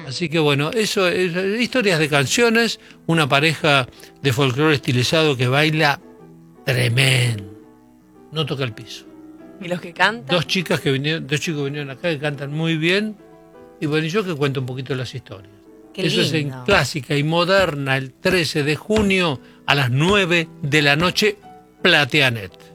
Así que bueno, eso es historias de canciones, una pareja de folclore estilizado que baila tremendo, no toca el piso. ¿Y los que cantan? Dos chicos que vinieron acá que cantan muy bien, y bueno, yo que cuento un poquito las historias. Qué Eso lindo. es en Clásica y Moderna el 13 de junio a las 9 de la noche, Plateanet.